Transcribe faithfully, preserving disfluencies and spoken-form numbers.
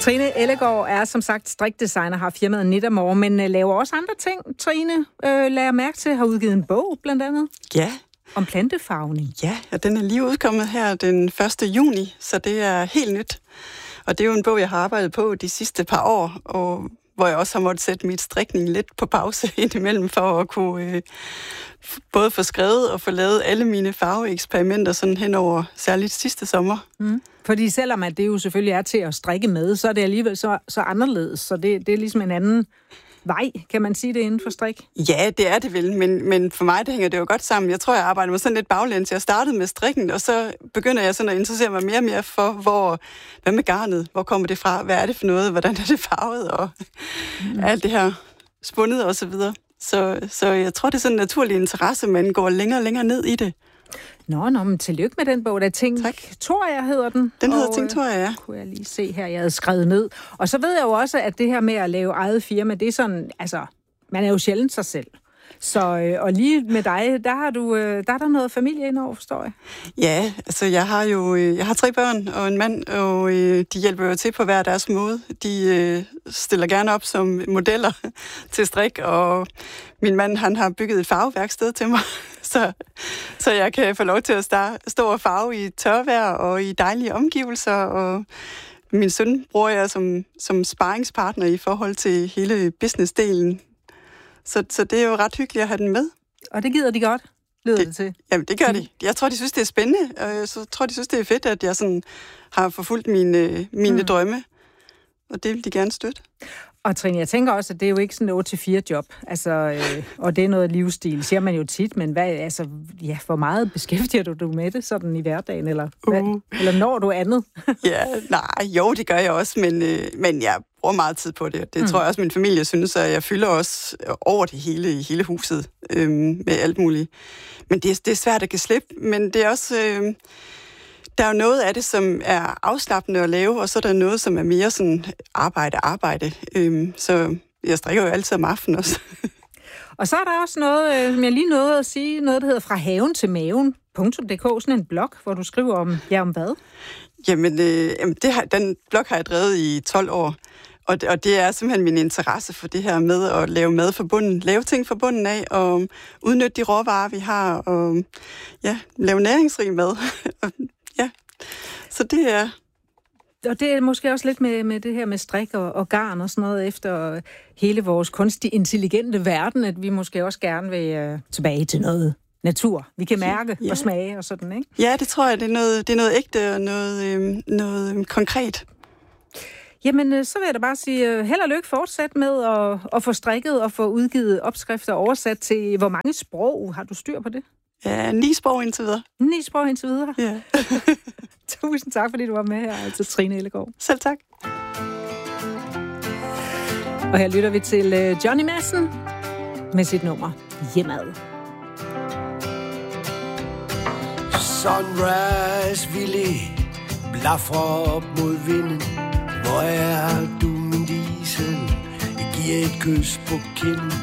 Trine Ellegaard er som sagt strikdesigner, har firmaet Knittermore, men laver også andre ting. Trine, øh, lader mærke til, har udgivet en bog blandt andet. Ja. Om plantefarvning. Ja, og den er lige udkommet her den første juni, så det er helt nyt. Og det er jo en bog, jeg har arbejdet på de sidste par år, og hvor jeg også har måttet sætte mit strikning lidt på pause indimellem, for at kunne øh, både få skrevet og få lavet alle mine farveeksperimenter sådan hen over særligt sidste sommer. Mm. Fordi selvom at det jo selvfølgelig er til at strikke med, så er det alligevel så, så anderledes. Så det, det er ligesom en anden vej, kan man sige det, inden for strik? Ja, det er det vel, men, men for mig det hænger det jo godt sammen. Jeg tror, jeg arbejder med sådan lidt baglæns. Jeg startede med strikken, og så begynder jeg sådan at interessere mig mere og mere for, hvor, hvad med garnet? Hvor kommer det fra? Hvad er det for noget? Hvordan er det farvet? Og mm. alt det her spundet og så videre. Så, så jeg tror, det er sådan en naturlig interesse, man går længere og længere ned i det. Nå, nå, men tillykke med den bog. Der Ting Toria hedder den. Den hedder og, Ting Toria, ja. Kunne jeg lige se her, jeg havde skrevet ned. Og så ved jeg jo også, at det her med at lave eget firma, det er sådan, altså, man er jo sjældent sig selv. Så, og lige med dig, der har du, der er der noget familie indover, forstår jeg? Ja, altså jeg har jo, jeg har tre børn og en mand, og de hjælper jo til på hver deres måde. De stiller gerne op som modeller til strik, og min mand, han har bygget et farveværksted til mig, så, så jeg kan få lov til at stå og farve i tørvejr og i dejlige omgivelser, og min søn bruger jeg som, som sparringspartner i forhold til hele businessdelen. Så, så det er jo ret hyggeligt at have den med. Og det gider de godt, lyder det, det til? Jamen, det gør de. Jeg tror, de synes, det er spændende, og jeg tror, de synes, det er fedt, at jeg sådan har forfulgt mine, mine mm. drømme. Og det vil de gerne støtte. Og Trine, jeg tænker også, at det er jo ikke sådan en otte til fire job, altså, øh, og det er noget livsstil, siger man jo tit, men hvad, altså, ja, hvor meget beskæftiger du dig med det sådan i hverdagen, eller, hvad, uh. eller når du andet? Ja, nej, jo, det gør jeg også, men, øh, men jeg bruger meget tid på det. Det mm. tror jeg også, min familie synes, at jeg fylder også over det hele i hele huset øh, med alt muligt. Men det, det er svært at kan slippe, men det er også... Øh, Der er jo noget af det, som er afslappende at lave, og så er der noget, som er mere sådan arbejde, arbejde. Øhm, så jeg strikker jo altid om aftenen også. Og så er der også noget, som jeg lige nåede at sige, noget, der hedder Fra haven til maven punktum d k, sådan en blog, hvor du skriver om, ja, om hvad? Jamen, øh, det har, den blog har jeg drevet i tolv år, og det, og det er simpelthen min interesse for det her med at lave mad fra bunden, lave ting fra bunden af, og udnytte de råvarer, vi har, og ja, lave næringsrig mad. Ja, så det er... Og det er måske også lidt med, med det her med strik og, og garn og sådan noget efter hele vores kunstig intelligente verden, at vi måske også gerne vil uh, tilbage til noget natur. Vi kan mærke ja. og smage og sådan, ikke? Ja, det tror jeg, det er noget, det er noget ægte og noget, øhm, noget øhm, konkret. Jamen, så vil jeg da bare sige, held og lykke fortsat med at, at få strikket og få udgivet opskrifter oversat til, hvor mange sprog har du styr på det? Ja, ni sprog indtil videre. Ni sprog indtil videre? Ja. Tusind tak, fordi du var med her, altså Trine Ellegaard. Selv tak. Og her lytter vi til Johnny Madsen med sit nummer Hjemad. Sunrise ville blafre op mod vinden. Hvor er du, min diesel? Jeg giver et kys på kinden.